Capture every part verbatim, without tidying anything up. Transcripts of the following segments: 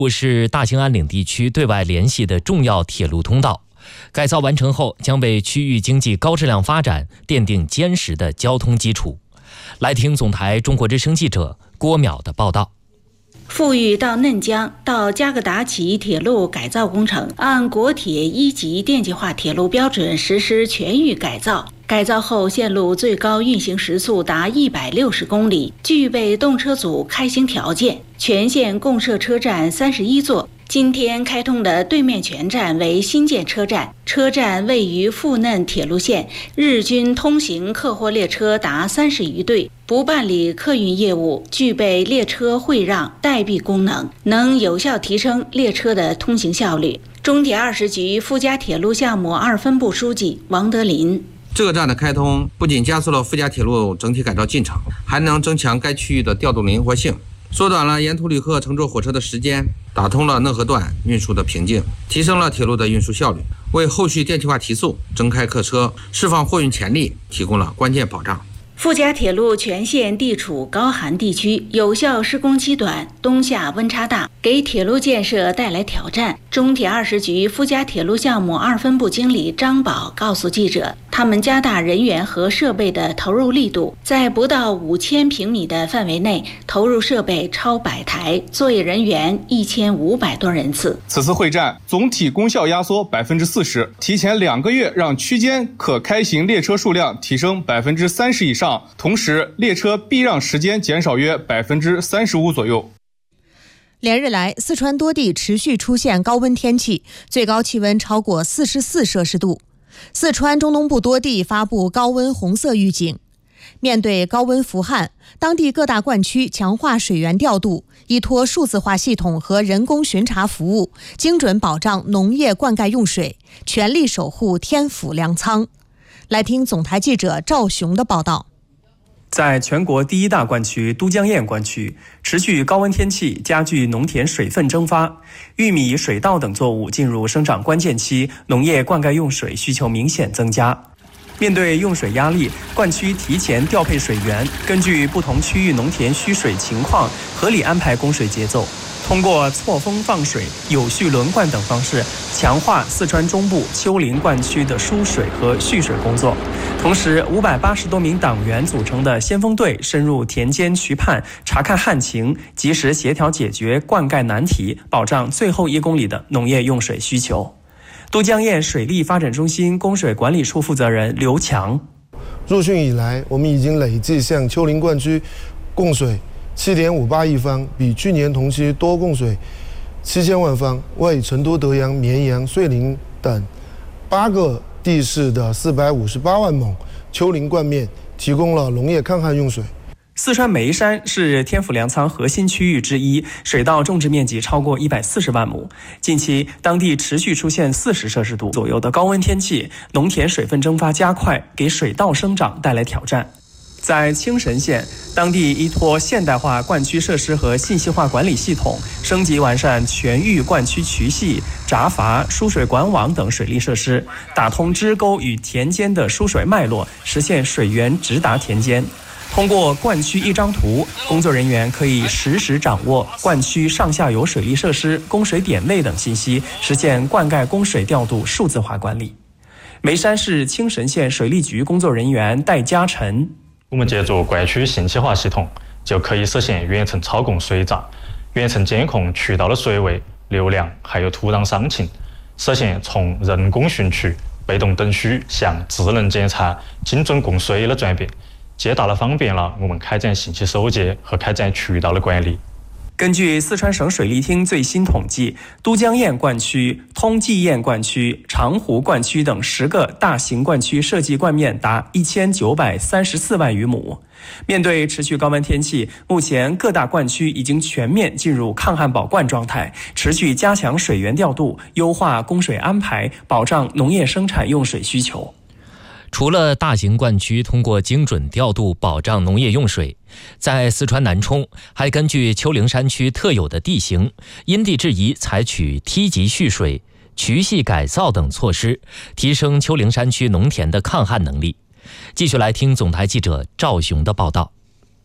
是大兴安岭地区对外联系的重要铁路通道，改造完成后将为区域经济高质量发展奠定坚实的交通基础。来听总台中国之声记者郭淼的报道。 富裕到嫩江到加格达奇铁路改造工程按国铁一级电气化铁路标准实施全域改造，改造后线路最高运行时速达一百六十公里，具备动车组开行条件。全线共设车站三十一座。今天开通的对面全站为新建车站，车站位于富嫩铁路线，日均通行客货列车达三十余对，不办理客运业务，具备列车会让代避功能，能有效提升列车的通行效率。中铁二十局富嘉铁路项目二分部书记王德林。 这个站的开通不仅加速了富嘉铁路整体改造进程，还能增强该区域的调度灵活性，缩短了沿途旅客乘坐火车的时间，打通了讷河段运输的瓶颈，提升了铁路的运输效率，为后续电气化提速、增开客车、释放货运潜力提供了关键保障。 富嘉铁路全线地处高寒地区，有效施工期短，冬夏温差大，给铁路建设带来挑战。中铁二十局富嘉铁路项目二分部经理张宝告诉记者，他们加大人员和设备的投入力度，在不到五千平米的范围内投入设备超百台，作业人员一千五百多人次。 此次会战总体功效压缩百分之四十，提前两个月让区间可开行列车数量提升百分之三十以上，同时列车避让时间减少约百分之三十五左右。 连日来，四川多地持续出现高温天气，最高气温超过四十四摄氏度。四川中东部多地发布高温红色预警。面对高温伏旱，当地各大灌区强化水源调度，依托数字化系统和人工巡查服务，精准保障农业灌溉用水，全力守护天府粮仓。来听总台记者赵雄的报道。 在全国第一大灌区都江堰灌区，持续高温天气加剧农田水分蒸发，玉米、水稻等作物进入生长关键期，农业灌溉用水需求明显增加。面对用水压力，灌区提前调配水源，根据不同区域农田需水情况，合理安排供水节奏。通过错峰放水、有序轮灌等方式，强化四川中部丘陵灌区的输水和蓄水工作。同时，五百八十多名党员组成的先锋队深入田间渠畔，查看旱情，及时协调解决灌溉难题，保障最后一公里的农业用水需求。都江堰水利发展中心供水管理处负责人刘强： 入汛以来，我们已经累计向丘陵灌区供水七点五八亿方，比去年同期多供水七千万方，为成都、德阳、绵阳、遂宁等八个地市的四百五十八万亩丘陵灌面提供了农业抗旱用水。 四川眉山是天府粮仓核心区域之一，水稻种植面积超过一百四十万亩。近期，当地持续出现四十摄氏度左右的高温天气，农田水分蒸发加快，给水稻生长带来挑战。在青神县，当地依托现代化灌区设施和信息化管理系统，升级完善全域灌区渠系、闸阀、输水管网等水利设施，打通支沟与田间的输水脉络，实现水源直达田间。通过灌区一张图，工作人员可以实时掌握灌区上下游水利设施、供水点位等信息，实现灌溉供水调度数字化管理。眉山市青神县水利局工作人员戴嘉晨： 我们借助灌区信息化系统，就可以实现远程操控水闸、远程监控渠道的水位、流量，还有土壤伤情，实现从人工汛区、被动等需向智能检查、精准供水的转变，极大地方便了我们开展信息收集和开展渠道的管理。 根据四川省水利厅最新统计，都江堰灌区、通济堰灌区、长湖灌区等十个大型灌区设计灌面达一千九百三十四万余亩。面对持续高温天气，目前各大灌区已经全面进入抗旱保灌状态，持续加强水源调度，优化供水安排，保障农业生产用水需求。 除了大型灌区通过精准调度保障农业用水，在四川南充还根据丘陵山区特有的地形，因地制宜采取梯级蓄水、渠系改造等措施，提升丘陵山区农田的抗旱能力。继续来听总台记者赵雄的报道。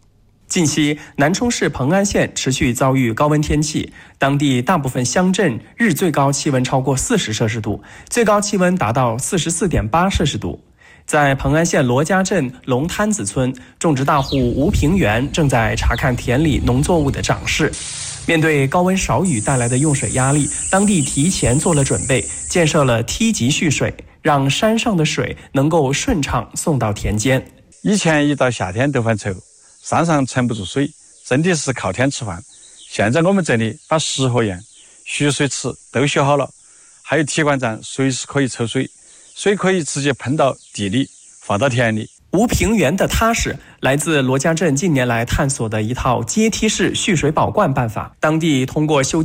近期，南充市蓬安县持续遭遇高温天气，当地大部分乡镇日最高气温超过四十摄氏度，最高气温达到四十四点八摄氏度。在蓬安县罗家镇龙滩子村，种植大户吴平原正在查看田里农作物的长势。面对高温少雨带来的用水压力，当地提前做了准备，建设了梯级蓄水，让山上的水能够顺畅送到田间。 以前一到夏天都犯愁，山上盛不住水，真的是靠天吃饭。现在我们这里把石河堰、蓄水池都修好了，还有提管站，随时可以抽水，水可以直接喷到地里，放到田里。 吴平原的踏实来自罗家镇近年来探索的一套阶梯式蓄水保灌办法，当地通过修建